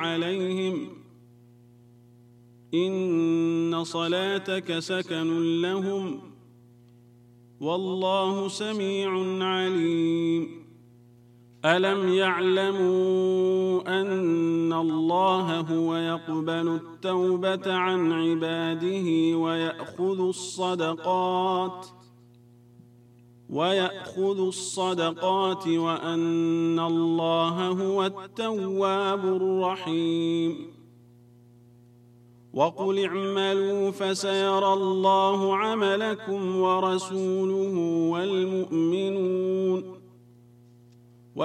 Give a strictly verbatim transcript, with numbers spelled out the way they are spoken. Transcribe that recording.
عليهم إن صلاتك سكن لهم والله سميع عليم ألم يعلموا أن الله هو يقبل التوبة عن عباده ويأخذ الصدقات ويأخذ الصدقات وأن الله هو التواب الرحيم وقل اعملوا فسيرى الله عملكم ورسوله والمؤمنون